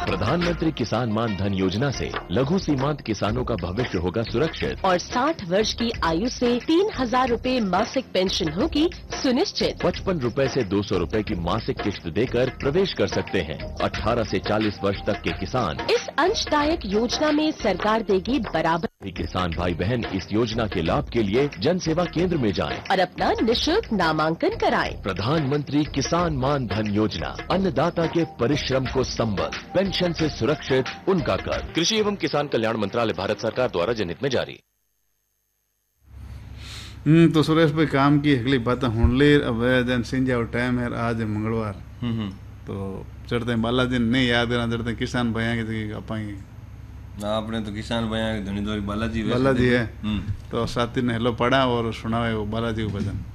प्रधानमंत्री किसान मान धन योजना से लघु सीमांत किसानों का भविष्य होगा सुरक्षित और 60 वर्ष की आयु से 3,000 रूपए मासिक पेंशन होगी सुनिश्चित। 55 रूपए से 200 रूपए की मासिक किश्त देकर प्रवेश कर सकते हैं। 18 से 40 वर्ष तक के किसान इस अंशदायक योजना में सरकार देगी बराबर। किसान भाई बहन इस योजना के लाभ के लिए जन सेवा केंद्र में जाएं। और अपना निशुल्क नामांकन कराएं। प्रधानमंत्री किसान मान धन योजना, अन्नदाता के परिश्रम को संबल, पेंशन से सुरक्षित उनका कर। कृषि एवं किसान कल्याण मंत्रालय, भारत सरकार द्वारा जनहित में जारी। तो सुरेश भाई काम की अगली बात होने अब जन सिंह जाओ टाइम है, आज है मंगलवार। तो चढ़ते बालाजी नहीं याद करना, चढ़ते किसान भैया की अपाएंगे आपने तो किसान भैया की धनी बालाजी है। तो साथी ने हेलो पढ़ा और सुनावे वो बालाजी को भजन।